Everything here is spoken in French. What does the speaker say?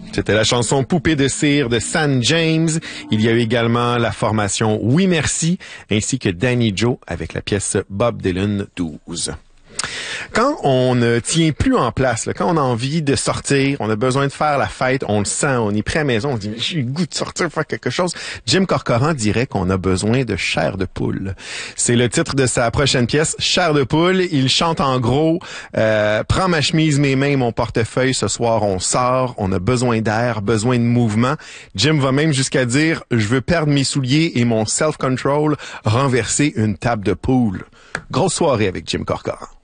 C'était la chanson Poupée de cire de San James. Il y a eu également la formation Oui Merci, ainsi que Danny Joe avec la pièce Bob Dylan 12. Quand on ne tient plus en place, là, quand on a envie de sortir, on a besoin de faire la fête, on le sent, on est prêt à la maison, on se dit j'ai le goût de sortir, faire quelque chose. Jim Corcoran dirait qu'on a besoin de chair de poule. C'est le titre de sa prochaine pièce, Chair de poule. Il chante en gros, prends ma chemise, mes mains, mon portefeuille, ce soir on sort, on a besoin d'air, besoin de mouvement. Jim va même jusqu'à dire, je veux perdre mes souliers et mon self-control, renverser une table de poule. Grosse soirée avec Jim Corcoran.